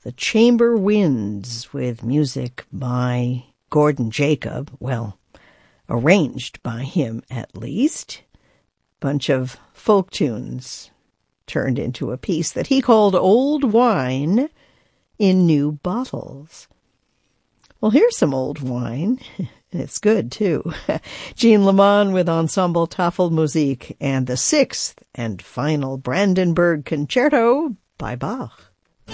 The Chamber Winds, with music by Gordon Jacob, well, arranged by him at least. Bunch of folk tunes turned into a piece that he called Old Wine in New Bottles. Well, here's some old wine. It's good, too. Jean Lamont with Ensemble Tafelmusik and the sixth and final Brandenburg Concerto by Bach.